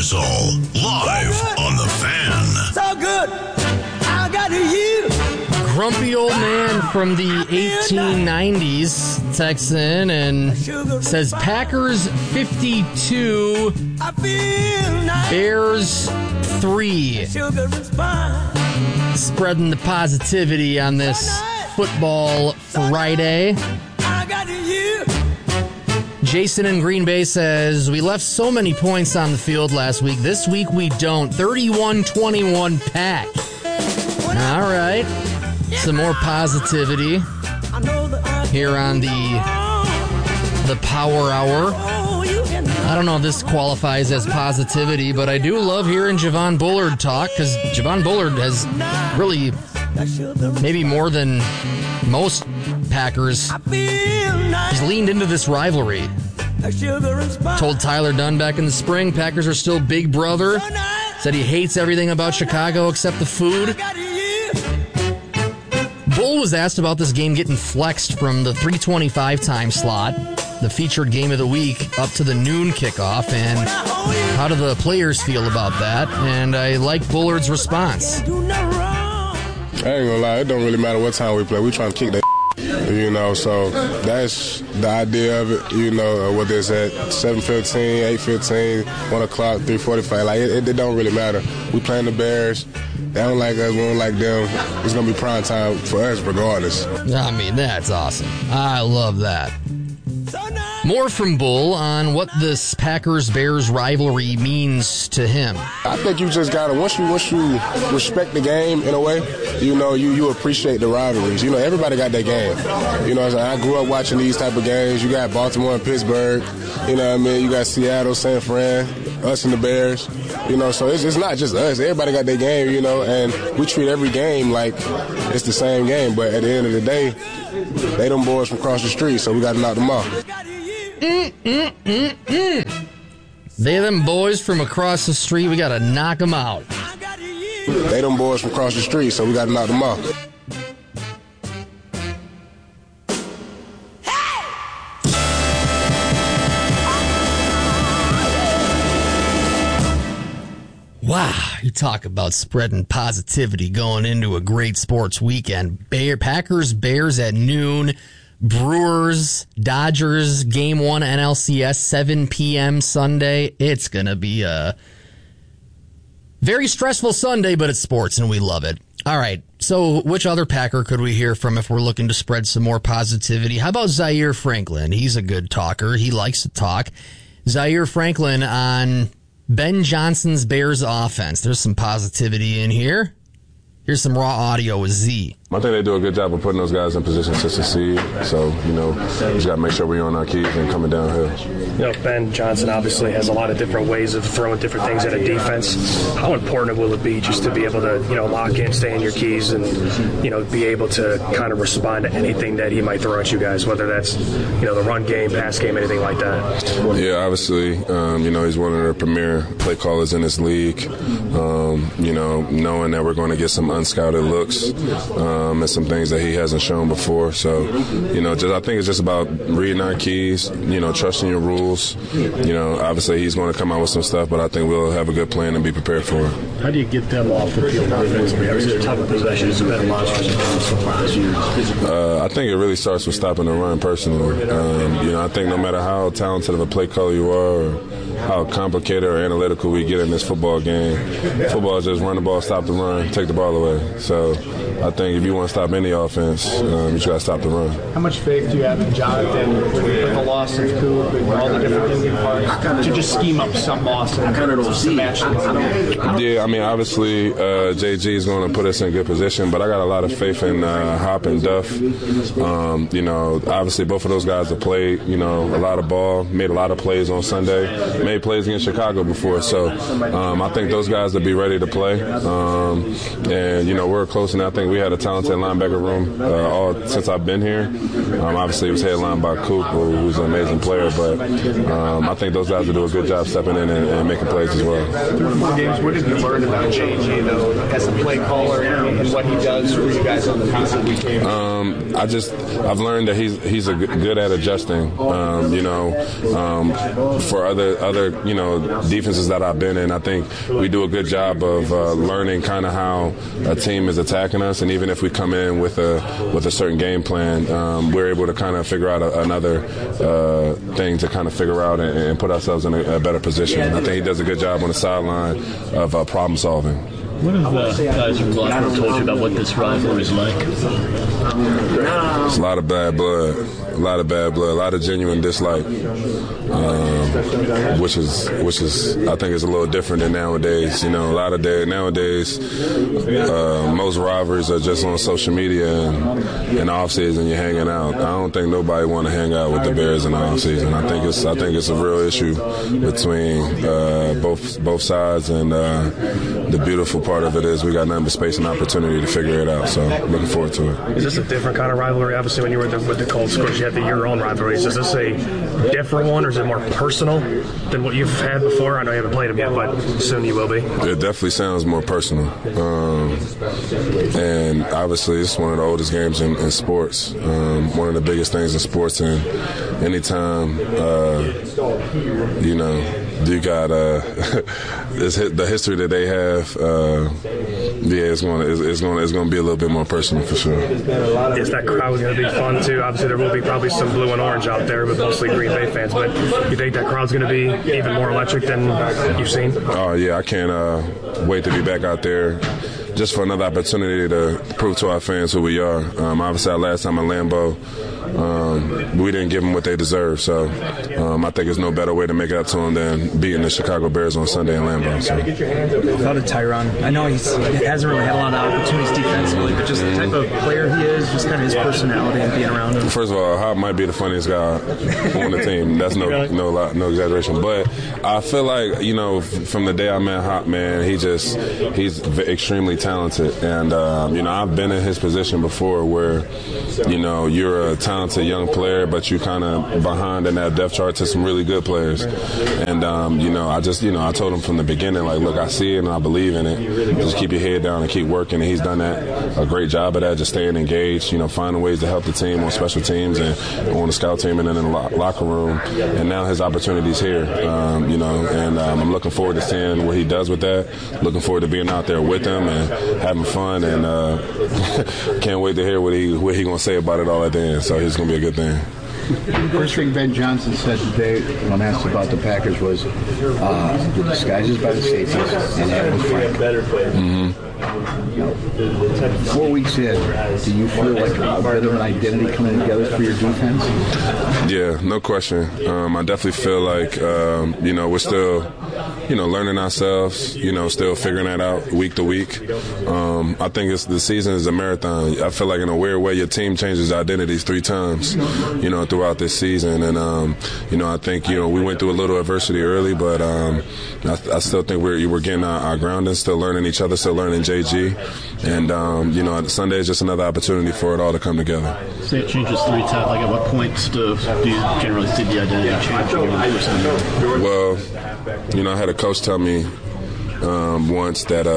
Ingersoll, live on The Fan. So good, I got you. Grumpy old man from the 1890s texts in and says Packers 52, Bears 3. Spreading the positivity on this football Friday. Jason in Green Bay says, we left so many points on the field last week. This week we don't. 31-21 Pack. All right. Some more positivity here on the Power Hour. I don't know if this qualifies as positivity, but I do love hearing Javon Bullard talk, because Javon Bullard has really, maybe more than most Packers, he's leaned into this rivalry. Told Tyler Dunn back in the spring, Packers are still big brother. Said he hates everything about Chicago except the food. Bull was asked about this game getting flexed from the 3:25 time slot, the featured game of the week, up to the noon kickoff, and how do the players feel about that? And I like Bullard's response. I ain't gonna lie, it don't really matter what time we play. We trying to kick that, so that's the idea of it, whether it's at 7:15, 8:15, 1 o'clock, 3:45, like it don't really matter. We playing the Bears. They don't like us, we don't like them. It's going to be prime time for us regardless. I mean, that's awesome. I love that. More from Bull on what this Packers-Bears rivalry means to him. I think you just got to, once you respect the game in a way, you appreciate the rivalries. Everybody got their game. I grew up watching these type of games. You got Baltimore and Pittsburgh. You got Seattle, San Fran, us and the Bears. So it's not just us. Everybody got their game, and we treat every game like it's the same game. But at the end of the day, they them boys from across the street, so we got to knock them off. They them boys from across the street, we got to knock them out. They them boys from across the street, so we got to knock them off. Wow, you talk about spreading positivity going into a great sports weekend. Packers, Bears at noon. Brewers, Dodgers, Game 1 NLCS, 7 p.m. Sunday. It's going to be a very stressful Sunday, but it's sports, and we love it. All right, so which other Packer could we hear from if we're looking to spread some more positivity? How about Zaire Franklin? He's a good talker. He likes to talk. Zaire Franklin on Ben Johnson's Bears offense. There's some positivity in here. Here's some raw audio with Z. I think they do a good job of putting those guys in position to succeed. So, we just got to make sure we're on our keys and coming downhill. Ben Johnson obviously has a lot of different ways of throwing different things at a defense. How important will it be just to be able to, lock in, stay in your keys, and, be able to kind of respond to anything that he might throw at you guys, whether that's, the run game, pass game, anything like that? Yeah, obviously, he's one of the premier play callers in this league. Knowing that we're going to get some unscouted looks, and some things that he hasn't shown before. So, I think it's just about reading our keys, trusting your rules. Obviously he's going to come out with some stuff, but I think we'll have a good plan and be prepared for it. How do you get them off the field? Obviously, a ton of possessions have been monsters so far this year. I think it really starts with stopping the run personally. I think no matter how talented of a play caller you are or how complicated or analytical we get in this football game, football is just run the ball, stop the run, take the ball away. So I think if you want to stop any offense, you just got to stop the run. How much faith do you have in Jonathan with the loss of Coop and all the different moving parts to just scheme up some Austin to match them? Yeah, obviously JG is going to put us in good position, but I got a lot of faith in Hop and Duff. Obviously both of those guys have played, a lot of ball, made a lot of plays on Sunday, made plays against Chicago before. So I think those guys will be ready to play. And, we're close, and I think we had a talented linebacker room all since I've been here. Obviously, it was headlined by Coop, who's an amazing player, but I think those guys will do a good job stepping in and making plays as well. Through 4 games, what did you learn about JG, as a play caller and what he does for you guys on the field? I've learned that he's good at adjusting, for other other, defenses that I've been in, I think we do a good job of learning kind of how a team is attacking us, and even if we come in with a certain game plan, we're able to kind of figure out another thing to kind of figure out and put ourselves in a better position. I think he does a good job on the sideline of problem solving. What have the guys from Gloucester told you about what this rivalry is like? It's a lot of bad blood, a lot of genuine dislike, which is I think is a little different than nowadays. Nowadays, most rivalries are just on social media and in the off season you're hanging out. I don't think nobody want to hang out with the Bears in the off season. I think it's a real issue between both sides, and the beautiful part of it is we got nothing but space and opportunity to figure it out. So looking forward to it. Is this a different kind of rivalry? Obviously, when you were with the Colts, of course, you had your own rivalries. Is this a different one, or is it more personal than what you've had before? I know you haven't played them yet, but soon you will be. It definitely sounds more personal. And obviously, it's one of the oldest games in sports. One of the biggest things in sports. And anytime, you got the history that they have. It's going to be a little bit more personal for sure. Is that crowd going to be fun too? Obviously, there will be probably some blue and orange out there, but mostly Green Bay fans. But you think that crowd's going to be even more electric than you've seen? Oh yeah, I can't wait to be back out there. Just for another opportunity to prove to our fans who we are. Obviously, our last time in Lambeau, we didn't give them what they deserve. So I think there's no better way to make it up to them than beating the Chicago Bears on Sunday in Lambeau. So. About Tyron, I know he hasn't really had a lot of opportunities defensively, but just the type of player he is, just kind of his personality and being around him. First of all, Hop might be the funniest guy on the team. That's no exaggeration. But I feel like, from the day I met Hop, man, he's extremely talented. And, I've been in his position before where, you're a talented young player, but you kind of behind in that depth chart to some really good players. And, I told him from the beginning, like, look, I see it and I believe in it. Just keep your head down and keep working. And he's done that, a great job of that, just staying engaged, finding ways to help the team on special teams and on the scout team and then in the locker room. And now his opportunity's here, and I'm looking forward to seeing what he does with that. Looking forward to being out there with him and having fun, and can't wait to hear what he going to say about it all at the end. So it's going to be a good thing. The first thing Ben Johnson said today when asked about the Packers was the disguises by the safeties and having fun. 4 weeks in, do you feel like a bit of an identity coming together for your defense? Yeah, no question. I definitely feel like, we're still, learning ourselves, still figuring that out week to week. I think the season is a marathon. I feel like in a weird way your team changes identities 3 times, throughout this season. And, I think, we went through a little adversity early, but I still think we're getting our grounding, still learning each other, still learning JG. And, Sunday is just another opportunity for it all to come together. Say it changes 3 times. Like, at what point do you generally see the identity changing? Well, I had a coach tell me once that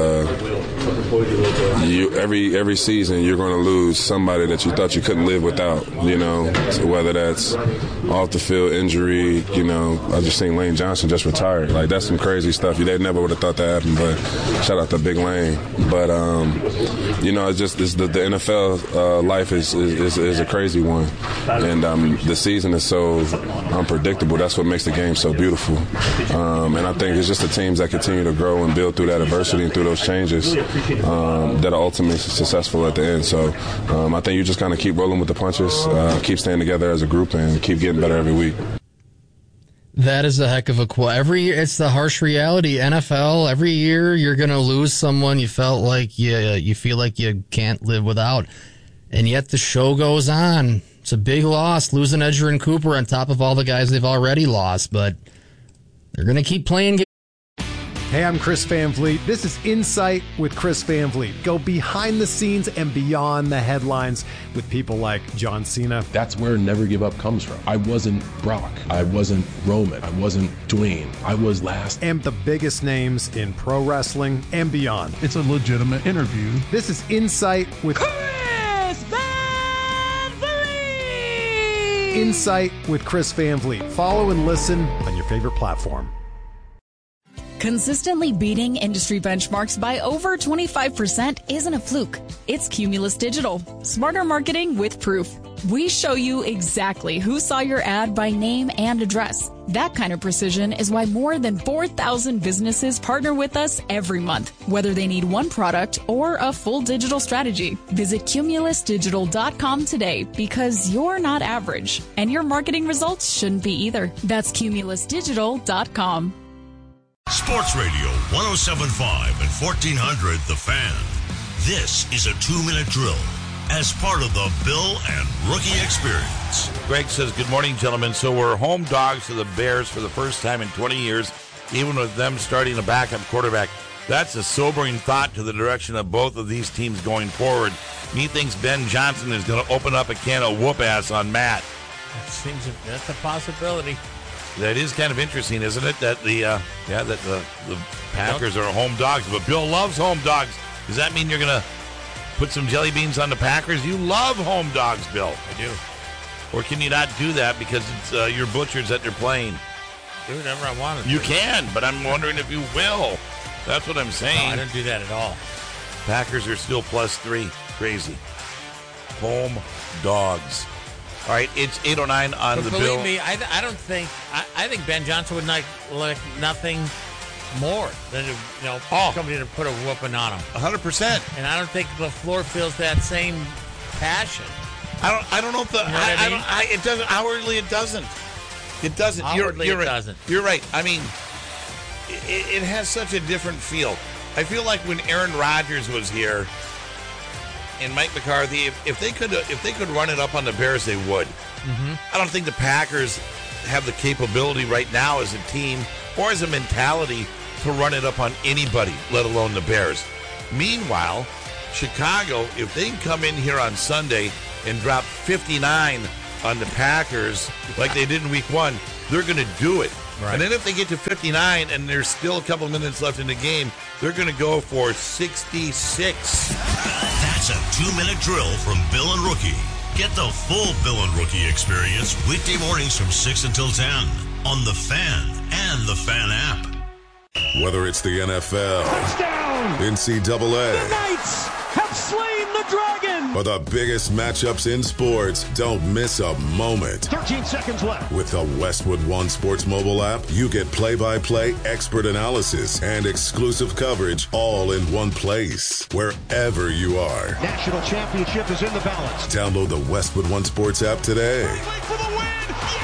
every season you're going to lose somebody that you thought you couldn't live without, so whether that's off the field injury, I just seen Lane Johnson just retired. Like, that's some crazy stuff. They never would have thought that happened, but shout out to Big Lane. But, it's the NFL life is a crazy one. And the season is so unpredictable. That's what makes the game so beautiful. And I think it's just the teams that continue to grow and build through that adversity and through those changes that are ultimately successful at the end. So I think you just kind of keep rolling with the punches, keep staying together as a group, and keep getting better every week. That is a heck of a quote. Every year, it's the harsh reality. NFL, every year you're going to lose someone you felt like you feel like you can't live without. And yet the show goes on. It's a big loss, losing Edgerrin Cooper on top of all the guys they've already lost, but they're going to keep playing. Hey, I'm Chris Van Vliet. This is Insight with Chris Van Vliet. Go behind the scenes and beyond the headlines with people like John Cena. That's where Never Give Up comes from. I wasn't Brock. I wasn't Roman. I wasn't Dwayne. I was last. And the biggest names in pro wrestling and beyond. It's a legitimate interview. This is Insight with Chris Van Vliet. Insight with Chris Van Vliet. Follow and listen on your favorite platform. Consistently beating industry benchmarks by over 25% isn't a fluke. It's Cumulus Digital. Smarter marketing with proof. We show you exactly who saw your ad by name and address. That kind of precision is why more than 4,000 businesses partner with us every month, whether they need one product or a full digital strategy. Visit cumulusdigital.com today because you're not average, and your marketing results shouldn't be either. That's cumulusdigital.com. Sports Radio 107.5 and 1400 The Fan. This is a 2-minute drill as part of the Bill and Rookie Experience. Greg says, good morning, gentlemen. So we're home dogs to the Bears for the first time in 20 years, even with them starting a backup quarterback. That's a sobering thought to the direction of both of these teams going forward. Me thinks Ben Johnson is going to open up a can of whoop-ass on Matt. That's a possibility. That is kind of interesting, isn't it? That the Packers are home dogs, but Bill loves home dogs. Does that mean you're going to put some jelly beans on the Packers? You love home dogs, Bill. I do. Or can you not do that because it's your butchers that they're playing? Do whatever I want to do. You can, but I'm wondering if you will. That's what I'm saying. No, I don't do that at all. Packers are still +3. Crazy. Home dogs. All right, it's 8:09 on but the believe Bill. Believe me, I don't think I think Ben Johnson would like nothing more than somebody to put a whooping on him. 100%. And I don't think LaFleur feels that same passion. I don't know if the it doesn't outwardly. It doesn't. It doesn't. Outwardly, you're it right. doesn't. You're right. I mean, it has such a different feel. I feel like when Aaron Rodgers was here and Mike McCarthy, if they could run it up on the Bears, they would. Mm-hmm. I don't think the Packers have the capability right now as a team or as a mentality to run it up on anybody, let alone the Bears. Meanwhile, Chicago, if they can come in here on Sunday and drop 59 on the Packers like they did in Week 1, they're going to do it. Right. And then if they get to 59 and there's still a couple of minutes left in the game, they're going to go for 66. That's a 2-minute drill from Bill and Rookie. Get the full Bill and Rookie experience weekday mornings from 6 until 10 on The Fan and The Fan app. Whether it's the NFL, touchdown, NCAA, the Knights have slain the dragon, or the biggest matchups in sports, don't miss a moment. 13 seconds left. With the Westwood One Sports mobile app, you get play-by-play expert analysis and exclusive coverage all in one place, wherever you are. National championship is in the balance. Download the Westwood One Sports app today. For the win.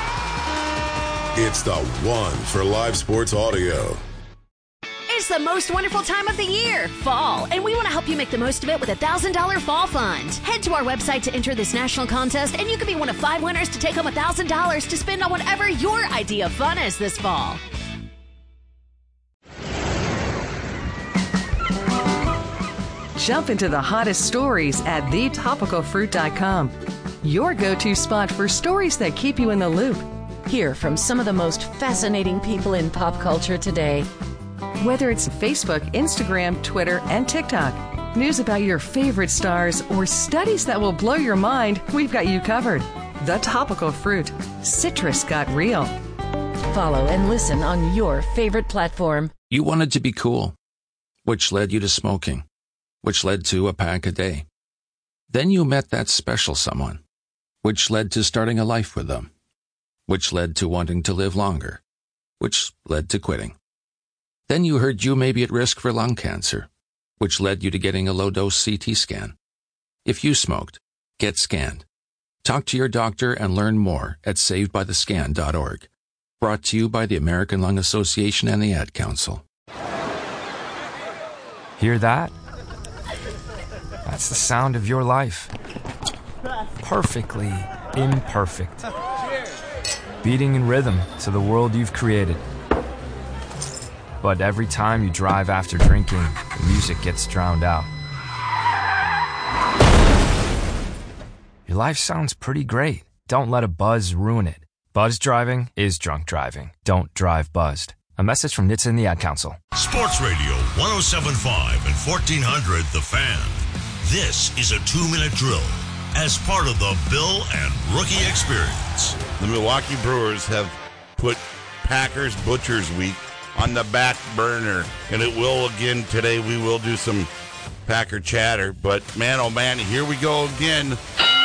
Yeah! It's the one for live sports audio. It's the most wonderful time of the year, fall, and we want to help you make the most of it with a $1,000 fall fund. Head to our website to enter this national contest, and you could be one of 5 winners to take home $1,000 to spend on whatever your idea of fun is this fall. Jump into the hottest stories at thetopicalfruit.com. Your go-to spot for stories that keep you in the loop. Hear from some of the most fascinating people in pop culture today. Whether it's Facebook, Instagram, Twitter, and TikTok, news about your favorite stars, or studies that will blow your mind, we've got you covered. The Topical Fruit. Citrus got real. Follow and listen on your favorite platform. You wanted to be cool, which led you to smoking, which led to a pack a day. Then you met that special someone, which led to starting a life with them, which led to wanting to live longer, which led to quitting. Then you heard you may be at risk for lung cancer, which led you to getting a low-dose CT scan. If you smoked, get scanned. Talk to your doctor and learn more at savedbythescan.org. Brought to you by the American Lung Association and the Ad Council. Hear that? That's the sound of your life. Perfectly imperfect. Beating in rhythm to the world you've created. But every time you drive after drinking, the music gets drowned out. Your life sounds pretty great. Don't let a buzz ruin it. Buzz driving is drunk driving. Don't drive buzzed. A message from NHTSA and the Ad Council. Sports Radio 107.5 and 1400 The Fan. This is a 2-minute drill as part of the Bill and Rookie Experience. The Milwaukee Brewers have put Packers Butchers Week on the back burner. And it will again today. We will do some Packer chatter. But, man, oh, man, here we go again.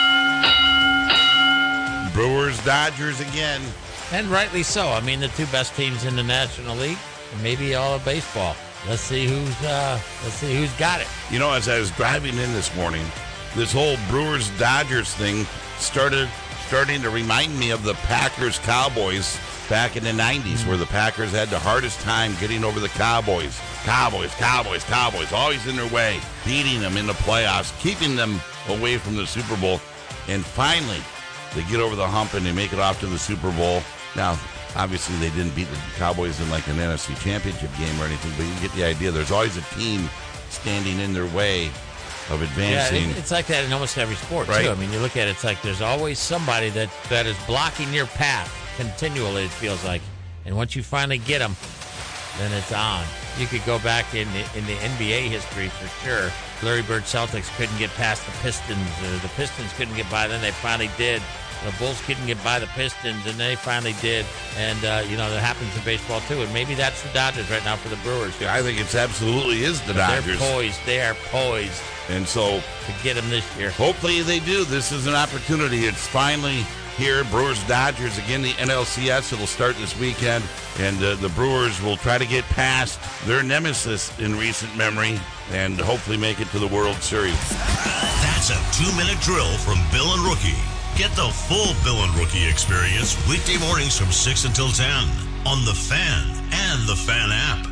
Brewers, Dodgers again. And rightly so. I mean, the two best teams in the National League, and maybe all of baseball. Let's see who's got it. You know, as I was driving in this morning, this whole Brewers-Dodgers thing starting to remind me of the Packers-Cowboys back in the 90s, where the Packers had the hardest time getting over the Cowboys. Cowboys, always in their way, beating them in the playoffs, keeping them away from the Super Bowl. And finally, they get over the hump and they make it off to the Super Bowl. Now, obviously, they didn't beat the Cowboys in like an NFC Championship game or anything, but you get the idea. There's always a team standing in their way of advancing. Yeah, it's like that in almost every sport, right? Too. I mean, you look at it, it's like there's always somebody that is blocking your path continually, it feels like. And once you finally get them, then it's on. You could go back in the NBA history for sure. Larry Bird Celtics couldn't get past the Pistons, or the Pistons couldn't get by, then they finally did. The Bulls couldn't get by the Pistons, and they finally did. And, that happens in baseball, too. And maybe that's the Dodgers right now for the Brewers. Yeah, I think it's absolutely is the Dodgers. They're poised. They are poised. And so, to get them this year. Hopefully they do. This is an opportunity. It's finally here. Brewers, Dodgers, again, the NLCS. It'll start this weekend. And the Brewers will try to get past their nemesis in recent memory and hopefully make it to the World Series. That's a 2-minute drill from Bill and Rookie. Get the full Bill and Rookie experience weekday mornings from 6 until 10 on The Fan and the Fan app.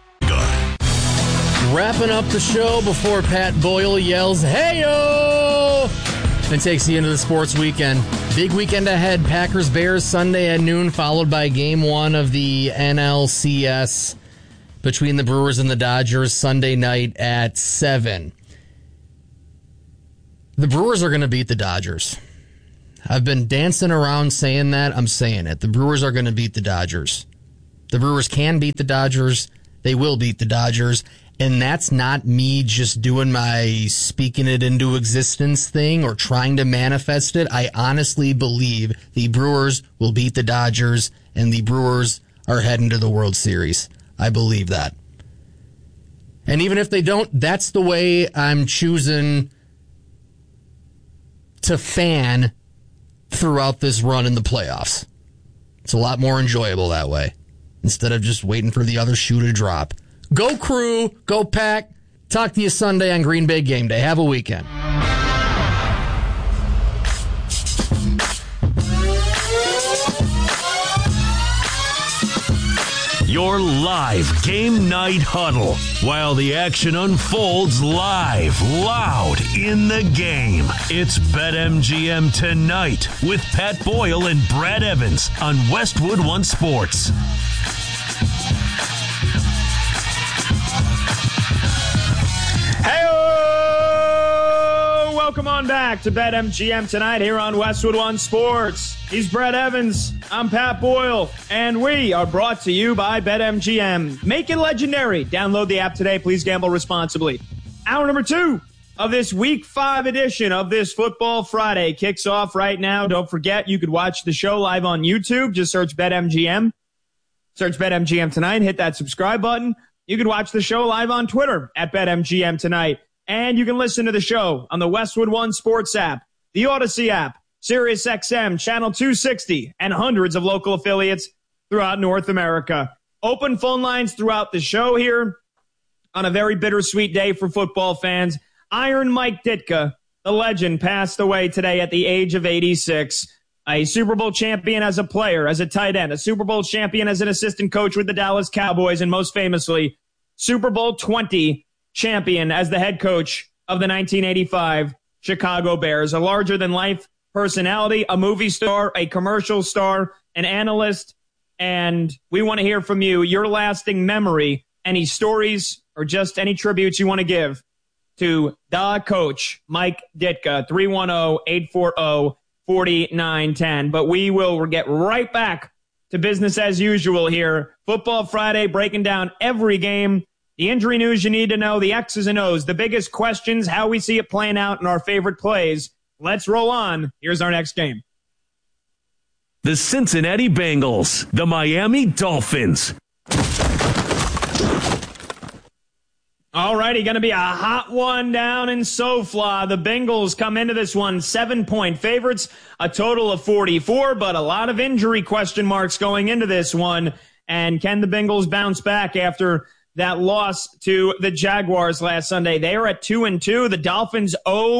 Wrapping up the show before Pat Boyle yells, "Hey-o!" and takes you into the sports weekend. Big weekend ahead. Packers-Bears Sunday at noon, followed by Game 1 of the NLCS between the Brewers and the Dodgers Sunday night at 7. The Brewers are going to beat the Dodgers. I've been dancing around saying that. I'm saying it. The Brewers are going to beat the Dodgers. The Brewers can beat the Dodgers. They will beat the Dodgers. And that's not me just doing my speaking it into existence thing or trying to manifest it. I honestly believe the Brewers will beat the Dodgers and the Brewers are heading to the World Series. I believe that. And even if they don't, that's the way I'm choosing to fan throughout this run in the playoffs. It's a lot more enjoyable that way, instead of just waiting for the other shoe to drop. Go Crew, go Pack. Talk to you Sunday on Green Bay Game Day. Have a weekend. Your live game night huddle while the action unfolds live, loud in the game. It's BetMGM Tonight with Pat Boyle and Brad Evans on Westwood One Sports. Hey-o! Welcome on back to BetMGM Tonight here on Westwood One Sports. He's Brad Evans. I'm Pat Boyle. And we are brought to you by BetMGM. Make it legendary. Download the app today. Please gamble responsibly. Hour number 2 of this Week 5 edition of this Football Friday kicks off right now. Don't forget, you could watch the show live on YouTube. Just search BetMGM. Search BetMGM Tonight. Hit that subscribe button. You can watch the show live on Twitter at BetMGM Tonight. And you can listen to the show on the Westwood One Sports app, the Odyssey app, SiriusXM, Channel 260, and hundreds of local affiliates throughout North America. Open phone lines throughout the show here on a very bittersweet day for football fans. Iron Mike Ditka, the legend, passed away today at the age of 86. A Super Bowl champion as a player, as a tight end, a Super Bowl champion as an assistant coach with the Dallas Cowboys, and most famously, Super Bowl 20 champion as the head coach of the 1985 Chicago Bears. A larger-than-life personality, a movie star, a commercial star, an analyst, and we want to hear from you, your lasting memory, any stories or just any tributes you want to give to the coach, Mike Ditka, 310-840-4910. But we will get right back to business as usual here. Football Friday, breaking down every game, the injury news you need to know, the X's and O's, the biggest questions, how we see it playing out, and our favorite plays. Let's roll on. Here's our next game. The Cincinnati Bengals, the Miami Dolphins. All righty, going to be a hot one down in SoFla. The Bengals come into this one 7-point favorites, a total of 44, but a lot of injury question marks going into this one. And can the Bengals bounce back after that loss to the Jaguars last Sunday? They are at 2-2. The Dolphins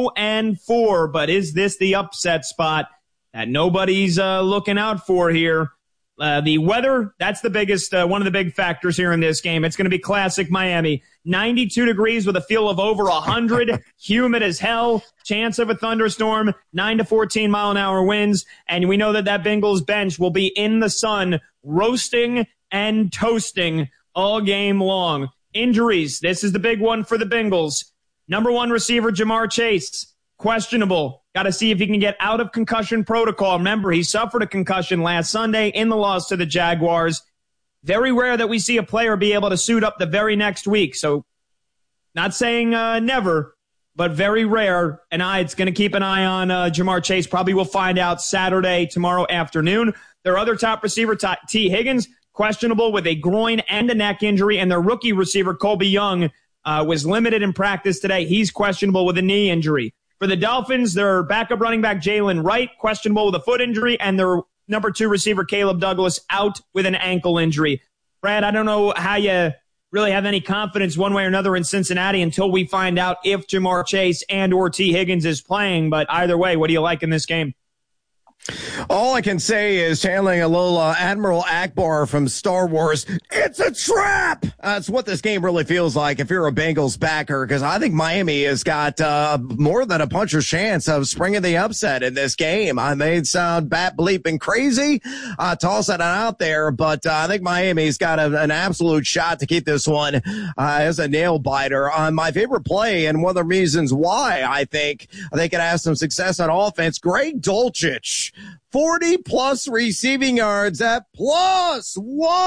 0-4. But is this the upset spot that nobody's looking out for here? The weather, that's the biggest, one of the big factors here in this game. It's going to be classic Miami. 92 degrees with a feel of over 100, humid as hell, chance of a thunderstorm, 9 to 14 mile an hour winds. And we know that Bengals bench will be in the sun, roasting and toasting all game long. Injuries, this is the big one for the Bengals. Number 1 receiver, Jamar Chase, questionable. Got to see if he can get out of concussion protocol. Remember, he suffered a concussion last Sunday in the loss to the Jaguars. Very rare that we see a player be able to suit up the very next week. So not saying never, but very rare. And it's going to keep an eye on Jamar Chase. Probably will find out Saturday, tomorrow afternoon. Their other top receiver, T. Higgins, questionable with a groin and a neck injury. And their rookie receiver, Colby Young, was limited in practice today. He's questionable with a knee injury. For the Dolphins, their backup running back, Jalen Wright, questionable with a foot injury, and their number 2 receiver, Caleb Douglas, out with an ankle injury. Brad, I don't know how you really have any confidence one way or another in Cincinnati until we find out if Jamar Chase and or T. Higgins is playing. But either way, what do you like in this game? All I can say is channeling a little Admiral Akbar from Star Wars. It's a trap! That's what this game really feels like if you're a Bengals backer, because I think Miami has got more than a puncher's chance of springing the upset in this game. I may sound bat bleeping crazy, tossing it out there, but I think Miami's got an absolute shot to keep this one as a nail biter. My favorite play, and one of the reasons why I think they could have some success on offense, Greg Dulcich. 40-plus receiving yards at plus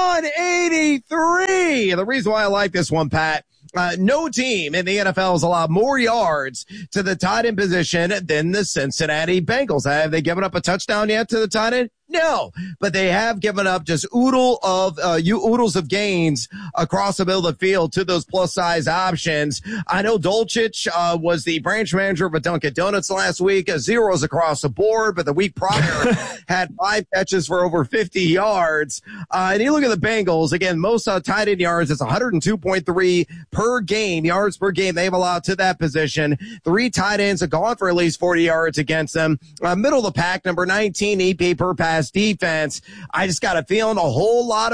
183. The reason why I like this one, Pat, no team in the NFL has allowed more yards to the tight end position than the Cincinnati Bengals. Have they given up a touchdown yet to the tight end? No, but they have given up just oodles of gains across the middle of the field to those plus size options. I know Dulcich was the branch manager of a Dunkin' Donuts last week, zeros across the board, but the week prior had 5 catches for over 50 yards. And you look at the Bengals, again, most tight end yards, it's 102.3 per game, yards per game they've allowed to that position. 3 tight ends have gone for at least 40 yards against them. Middle of the pack, number 19 EP per pass defense. I just got a feeling a whole lot